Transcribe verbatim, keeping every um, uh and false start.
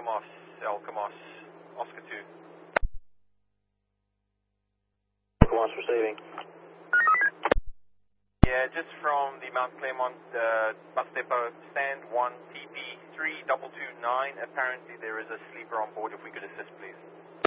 Alcamos, Alcamos, Oscar two. Alcamos receiving. Yeah, just from the Mount Claremont uh, bus depot, stand one T P three two two nine. Apparently there is a sleeper on board. If we could assist, please.